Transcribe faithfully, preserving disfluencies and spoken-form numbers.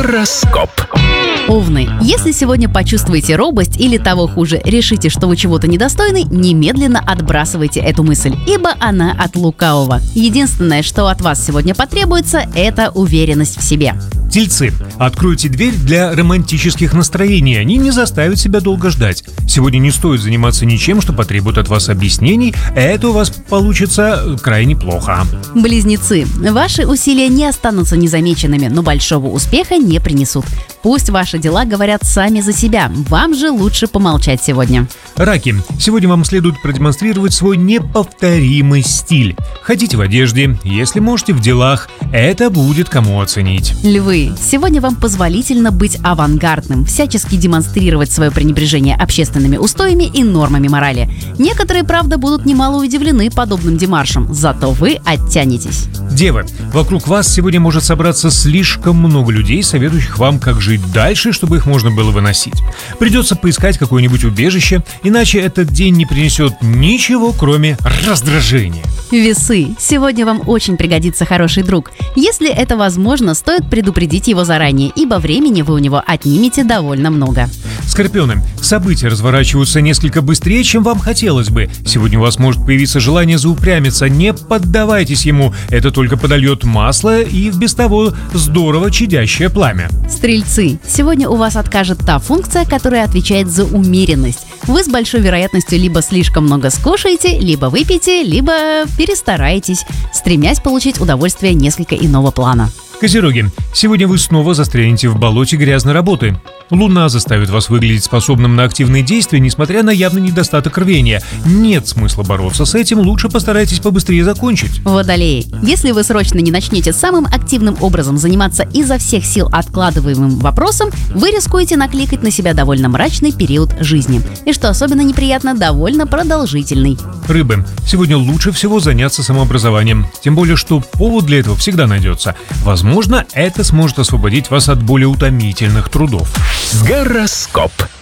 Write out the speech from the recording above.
Гороскоп. Овны, если сегодня почувствуете робость или того хуже, решите, что вы чего-то недостойны, немедленно отбрасывайте эту мысль, ибо она от лукавого. Единственное, что от вас сегодня потребуется, это уверенность в себе. Тельцы, откройте дверь для романтических настроений, они не заставят себя долго ждать. Сегодня не стоит заниматься ничем, что потребует от вас объяснений, это у вас получится крайне плохо. Близнецы, ваши усилия не останутся незамеченными, но большого успеха не принесут. Пусть ваши дела говорят сами за себя, вам же лучше помолчать сегодня. Раки, сегодня вам следует продемонстрировать свой неповторимый стиль. Хотите в одежде, если можете в делах, это будет кому оценить. Львы, сегодня вам позволительно быть авангардным, всячески демонстрировать свое пренебрежение общественными устоями и нормами морали. Некоторые, правда, будут немало удивлены подобным демаршем, зато вы оттянетесь. Девы, вокруг вас сегодня может собраться слишком много людей, советующих вам, как жить дальше, чтобы их можно было выносить. Придется поискать какое-нибудь убежище, иначе этот день не принесет ничего, кроме раздражения. Весы, сегодня вам очень пригодится хороший друг. Если это возможно, стоит предупредить его заранее, ибо времени вы у него отнимете довольно много. Скорпионы, события разворачиваются несколько быстрее, чем вам хотелось бы. Сегодня у вас может появиться желание заупрямиться, не поддавайтесь ему, это только подольет масло и в без того здорово чадящее пламя. Стрельцы, сегодня у вас откажет та функция, которая отвечает за умеренность. Вы с большой вероятностью либо слишком много скушаете, либо выпьете, либо перестараетесь, стремясь получить удовольствие несколько иного плана. Козероги, сегодня вы снова застрянете в болоте грязной работы. Луна заставит вас выглядеть способным на активные действия, несмотря на явный недостаток рвения. Нет смысла бороться с этим, лучше постарайтесь побыстрее закончить. Водолеи, если вы срочно не начнете самым активным образом заниматься изо всех сил откладываемым вопросом, вы рискуете накликать на себя довольно мрачный период жизни. И что особенно неприятно, довольно продолжительный. Рыбы, сегодня лучше всего заняться самообразованием, тем более, что повод для этого всегда найдется. Возможно, это сможет освободить вас от более утомительных трудов. Гороскоп.